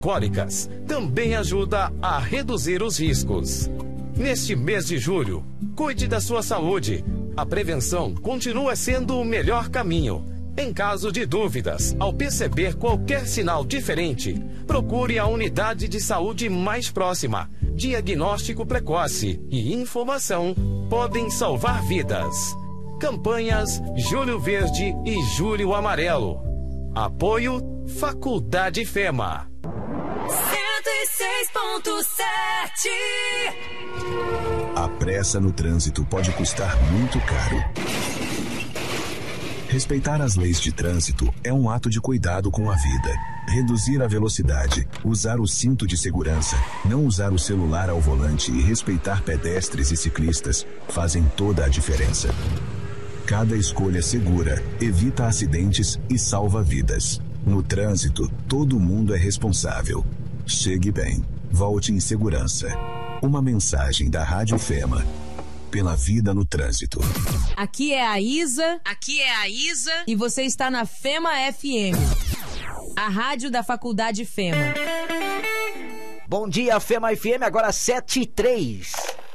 cólicas. Também ajuda a reduzir os riscos. Neste mês de julho, cuide da sua saúde. A prevenção continua sendo o melhor caminho. Em caso de dúvidas, ao perceber qualquer sinal diferente, procure a unidade de saúde mais próxima. Diagnóstico precoce e informação podem salvar vidas. Campanhas Julho Verde e Julho Amarelo. Apoio Faculdade FEMA. 106.7. A pressa no trânsito pode custar muito caro. Respeitar as leis de trânsito é um ato de cuidado com a vida. Reduzir a velocidade, usar o cinto de segurança, não usar o celular ao volante e respeitar pedestres e ciclistas fazem toda a diferença. Cada escolha segura evita acidentes e salva vidas. No trânsito, todo mundo é responsável. Chegue bem, volte em segurança. Uma mensagem da Rádio FEMA. Pela vida no trânsito. Aqui é a Isa. E você está na FEMA FM, a rádio da Faculdade FEMA. Bom dia, FEMA FM, agora 7h03.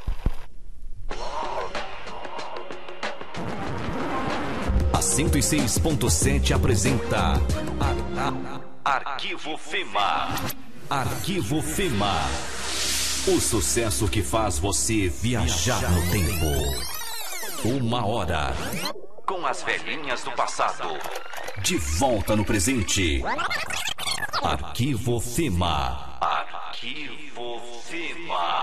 A 106.7 apresenta Arquivo FEMA. Arquivo FEMA. O sucesso que faz você viajar no tempo. 1 hora. Com as velhinhas do passado. De volta no presente. Arquivo FEMA. Arquivo FEMA.